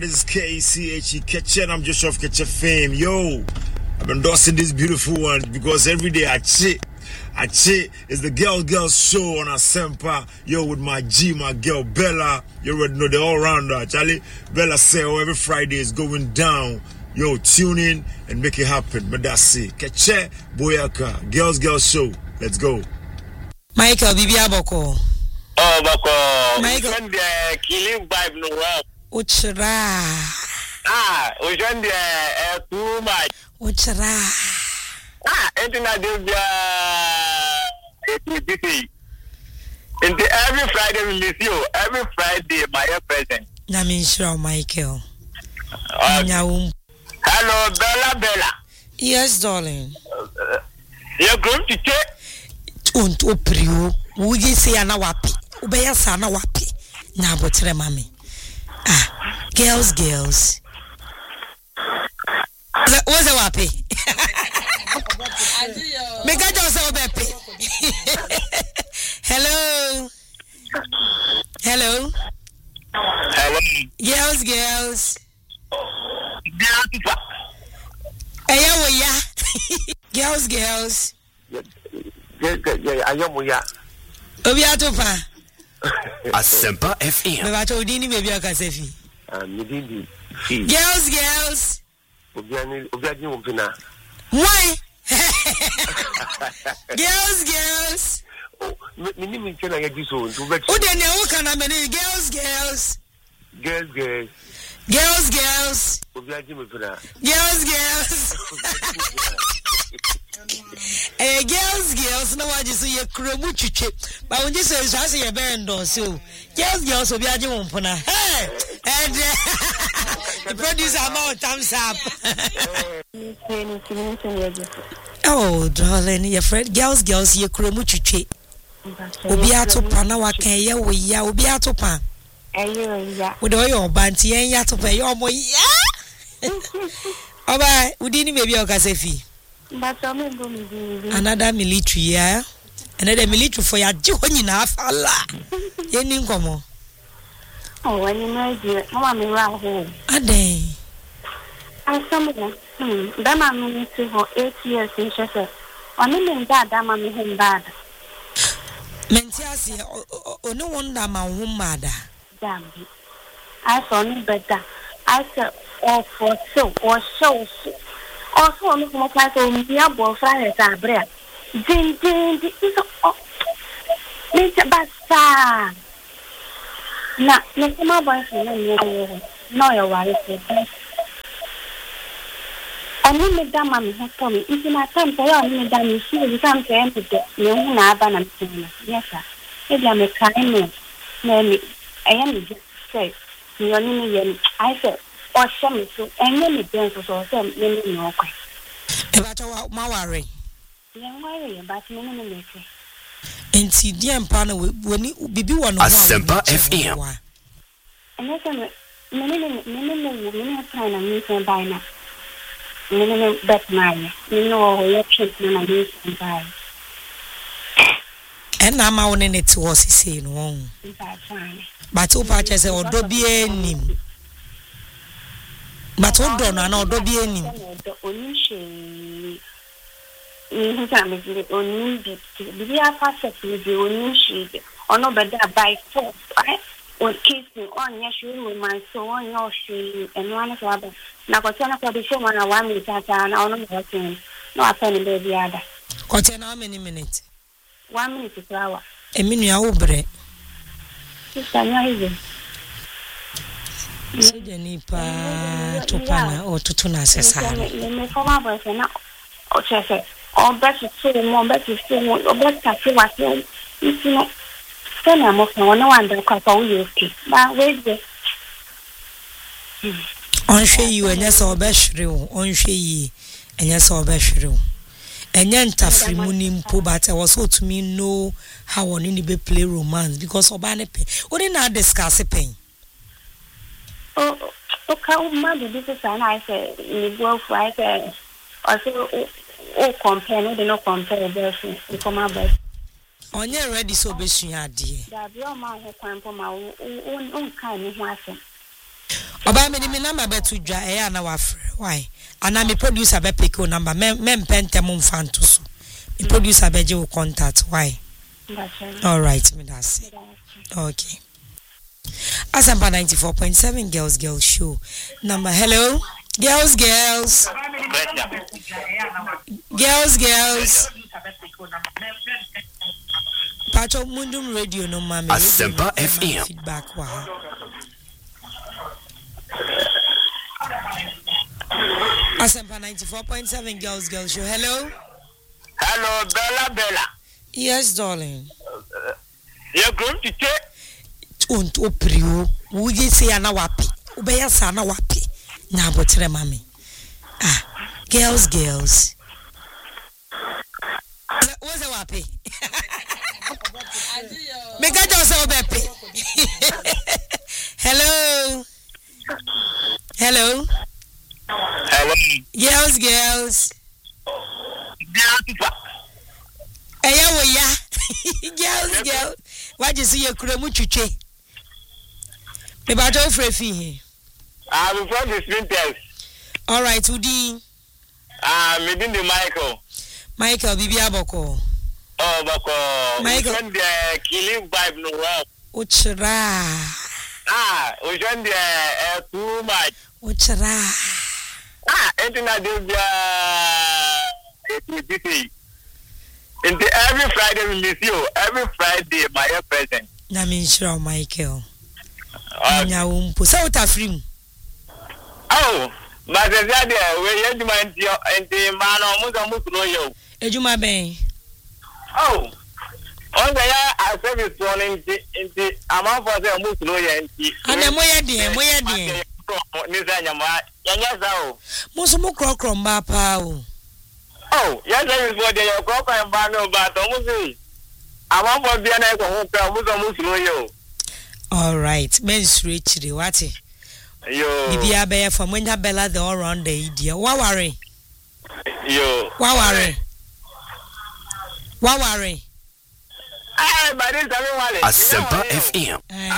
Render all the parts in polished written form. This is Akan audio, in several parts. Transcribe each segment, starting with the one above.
This is KCHE Ketchen. I'm Joshua of Ketchen fame. Yo, I've been endorsing this beautiful one because every day I cheat. It's the girls show on Asempa. Yo, with my girl Bella. You already know the all-rounder. Charlie, Bella say, every Friday is going down. Yo, tune in and make it happen. But that's it. Ketche Boyaka. Girls show. Let's go. Michael, Bibi Aboko. Oh, Boko. Michael. Killing vibe no well. Uchra. Ujende too much. Uchra. Entina debia it every Friday we miss you. Every Friday my present. Na me sure Michael. Hello, Bella. Yes, darling. You're going to take Unto prio. Would you say ana wapi? Ubeya sana wapi? Na botre mami. Girls. What's a wapi? Make a just so happy. Hello. Hello. Girls. Girls. Obiatopa. Asempa FM. Me ba to dini me bia kasefi. Girls. Obiani umpina. Why? Girls. Mini minchena ya jiso. Udene ukana meni girls. Girls. Obiani umpina. Girls. Girls, no one is a crumble chick. But when you say, I say a band or so. Girls, will be a young puna. Hey, and the producer amount thumbs up. Oh, darling, your friend, girls, you crumble chick. Obiato Panawa can ya we ya Obiato Pan. With all your banty and yato pay your boy. All right, we didn't maybe a casefi. Another military, yeah. Another military for your joining enough. Allah. Yening como. Oh, when you know, dear, Mamma around home. A day. I someone, that mammy to for 8 years in Chester. Only that mammy home bad. Mentiasi, or no wonder my home mother. Damn. I saw no better. I said, or for so, or so. Also, I'm not like a dear boyfriend at bread. Ding, is a Mr. Basta. Now, my boyfriend, no, your wife. Only Madame Mammy has told me, if you not come to your Madame, you see, you come to enter the young Naban. Yes, sir. If I'm a kind man, I am just say, you only I said. Or some so and many dances or some many no quite. About my worry. Young worry about many. And see, dear partner, when you be one of Asempa FM. And that's many time I'm using by now. Many bet my, no elections, and I'm using by. And I'm out in it was saying wrong. But two patches or do be any. But hold on, I know don't be any. Be a facet with the only or no better by force, or kissing on your shoe with my soul on your shoe and one of other. Now, what's on for the show when I want me to and I don't know what no, I find the other. What's how many minutes? 1 minute to flower. A minute, obre. So the nipa to pana or to tuna sesame. Me for my boyfriend, or say, or better to more better to or better to what you know. Then I'm off no one because all you keep. But wait there. On share you and yes, or best real, on share ye, and yes, or best real. And yenta free munim po, but I was so to me know how on any be play romance because Obane what did not discuss a pain. Oh, okay, this is an I said, you go for I said, also, compare, no, they no compare the for my best. On your ready so be dear. That your man who come from my own kind of Oba me me number betu dwa e ya na wafre. Why? Ana me producer be pick your number. Me pentem mfanto so. Me producer be je contact. Why? All right, me that's it. Okay. Asampa 94.7 girls show. Number hello. Girls. Girls. Pacho Mundum Radio no mama. Asempa FM. Feedback wa. Asempa 94.7 girls show. Hello. Hello, Bella. Yes, darling. You're going to take Unto prio. Wuji say ana wapi. Ubeya sa na wapi. Na abotre mami. Girls. What's a wapi? Make a just so bepe. Hello. Hello. Girls. Eya wo ya. Girls. Why you see your kremu chuche? Me ba jo frefi he. I'm from the Sprinters. All right, Udi. Me din the Michael Bibi Aboko. Oh, Boko. Michael. When the killing vibe no wow. Uchra. When the too much. Uchra. Entina do the every Friday we miss you. Every Friday my present. Na me sure Michael. Nya umpo. Sa utafrim. Oh, but the other we you mind you and the man almost yo. Ejuma ben. Oh. On the service one in the amount for the almost no yanti. Ana moya den. Nisa nyama. Yanya sao. Musu mu krokro mba pa o. Oh, yes, I was for the crop and bano but almost. Amount for the na ko ho pa almost no yo. All right, men switch the what? Yo. Bibia be from when ya bella the all round the idia. Wa worry. Yo. But this Asempa FM.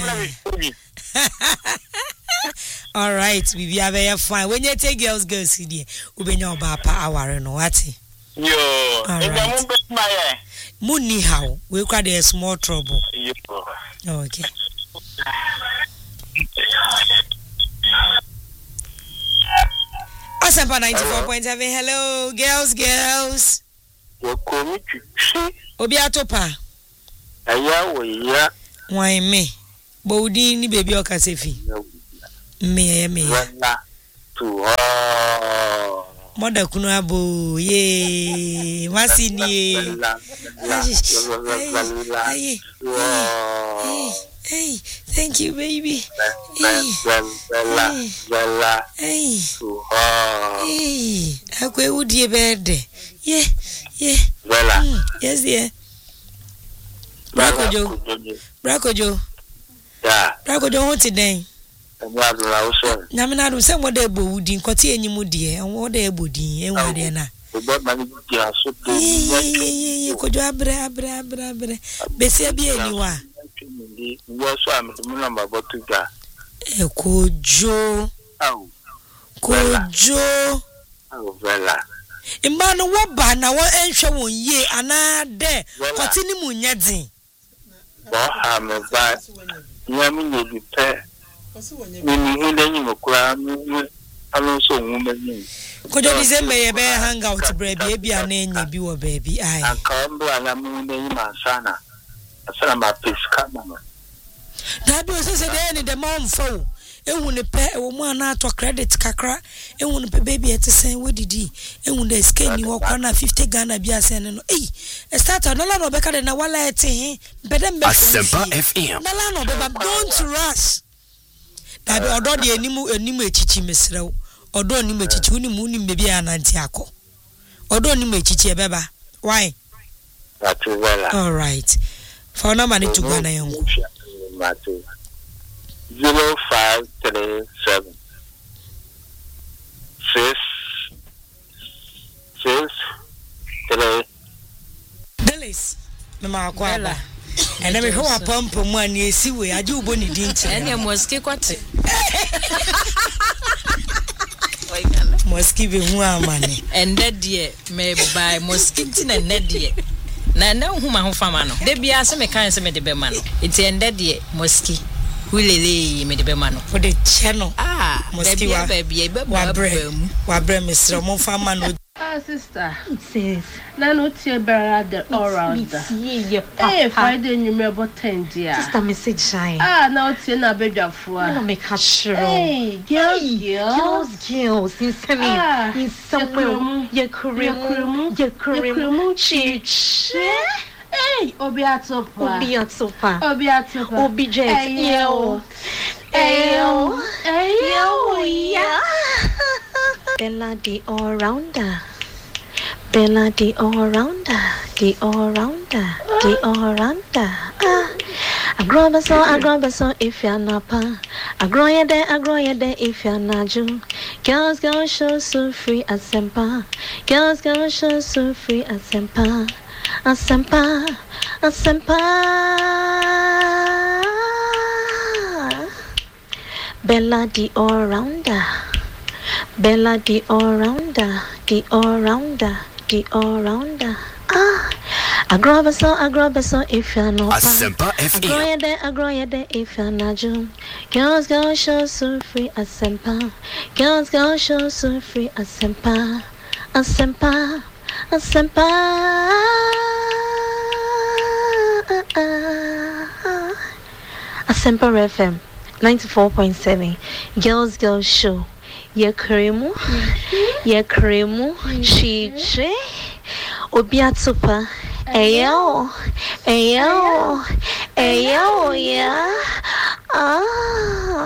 All right, Bibia be fine. When you take girls see there, ubenya oba pa aware no what? Yo. Right. Muni how? We got a small trouble. Yo. Okay. Asampa 94.7. Hello, girls. Obi atopa. Aya wo ya. Why me? Bodi ni baby okasefi. Me. Wala to Moda kunu abo ye masini. Hey, thank you, baby. Hey, akwe udie bede. Yeah. Yes, yeah. Brakojo. Yeah. Brakojo hoti den. Na me na do se mo da ebo wudi nkoti enyimu de. Wo da ebo din enwa de na. Kojo abre. Besia bi eniwa. Kojo. Imano woba na wo enhwe won ye ana de kwoti ni munye din. Bo ha me ba nyami ye bi pe. Mini hule ni mokura anu so nwuma ni. Kojo December ye be hang out brebi e bia na enye bi wo baby ai. Akambo ana mu ni ma sana. Asana ma peska mama. Na bi o se de ni de mom fo. Ehu ne pe e wo mu ana to credit kakra. Ehu ne pe baby e te sen wedidi. Ehu de scan ni wo kwa na 50 Ghana bi asen no. E start na la no be ka de na wala ete he. Bedem be Asempa FM. Na la no be don't rush. Da be odo de enimu echichi mesrew. Odo onimu echichi uni bebi ananti akọ. Odo onimu echichi ebeba. Why? That's well. All right. For na mani to Ghana yangu. 0537 663 Delis. Mama akwaba. Ene me ho apampo mu ani esi we age ubo ni din che. Ene moski kwate. Mosque be who am money. And that dear may buy mosquito and net dear. Na whom I have famano. There be as a kind of the bemano. It's ended dear mosque. Willie made the bemano for the channel. Mosquito baby, Wabre, Mr. Monfamano. Sister, says, Nano Tibera the all-rounder. Hey, Friday, you remember 10 dear. Sister, message shine. Now it's in a bed of four. Make her sure. Hey, girls, in semi, in somewhere, your career, church. Hey, Obiatopa, Obijet, yeah. Bella the all-rounder. Bella the all-rounder. The all-rounder. The all-rounder. I grow so if you're not pa. I grow you there if you're not Jew. Girls go show so free as sempa. Girls go show so free as sempa. As sempa. Bella the all-rounder. Bella the all-rounder. The all-rounder. The all-rounder. I grow so if you're not Asempa FM. I grow you there if you're not June. Girls go show so free as sempa. Girls go show so free as sempa. Asempa. Asempa FM 94.7. Girls show. Ye kremu. Chiche. Obiatupa. Ayo, yeah.